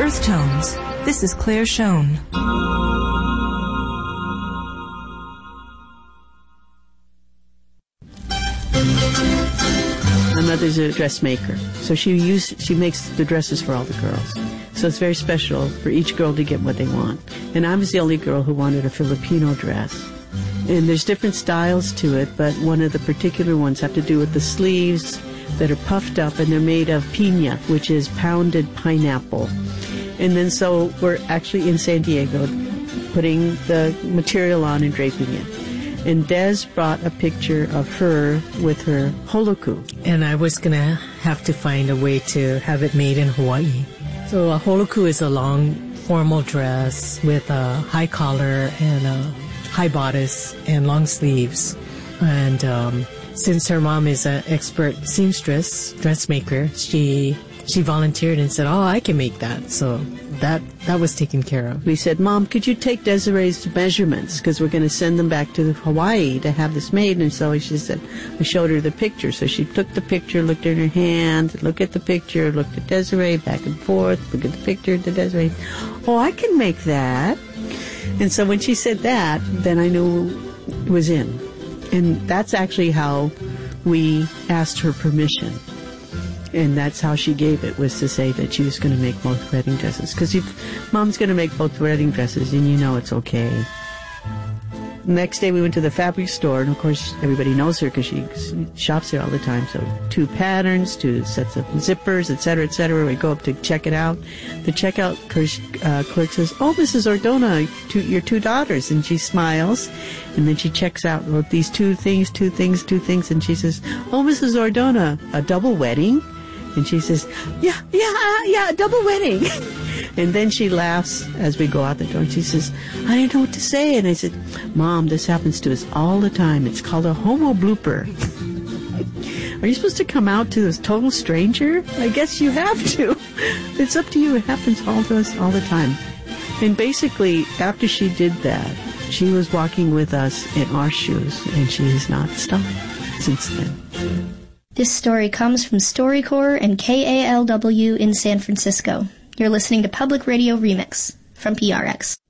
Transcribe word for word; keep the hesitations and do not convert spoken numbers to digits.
Earth Tones. This is Claire Schoen. My mother's a dressmaker, so she use, she makes the dresses for all the girls. So it's very special for each girl to get what they want. And I was the only girl who wanted a Filipino dress. And there's different styles to it, but one of the particular ones have to do with the sleeves that are puffed up, and they're made of piña, which is pounded pineapple. And then so we're actually in San Diego putting the material on and draping it. And Des brought a picture of her with her holoku. And I was going to have to find a way to have it made in Hawaii. So a holoku is a long formal dress with a high collar and a high bodice and long sleeves. And um, since her mom is an expert seamstress, dressmaker, she she volunteered and said, oh, I can make that. So that that was taken care of. We said, Mom, could you take Desiree's measurements? Because we're going to send them back to Hawaii to have this made. And so she said, I showed her the picture. So she took the picture, looked at her hand, looked at the picture, looked at Desiree, back and forth, looked at the picture to Desiree. Oh, I can make that. And so when she said that, then I knew it was in. And that's actually how we asked her permission. And that's how she gave it, was to say that she was going to make both wedding dresses. Because if Mom's going to make both wedding dresses, and you know it's okay. Next day we went to the fabric store, and of course everybody knows her because she shops there all the time. So two patterns, two sets of zippers, et cetera, et cetera. We go up to check it out. The checkout uh, clerk says, oh, Missus Ordona, two, your two daughters. And she smiles, and then she checks out well, these two things, two things, two things. And she says, oh, Missus Ordona, a double wedding? And she says, yeah, yeah, yeah, a double wedding. And then she laughs as we go out the door, and she says, I didn't know what to say. And I said, Mom, this happens to us all the time. It's called a homo blooper. Are you supposed to come out to this total stranger? I guess you have to. It's up to you. It happens all to us all the time. And basically, after she did that, she was walking with us in our shoes, and she has not stopped since then. This story comes from StoryCorps and K A L W in San Francisco. You're listening to Public Radio Remix from P R X.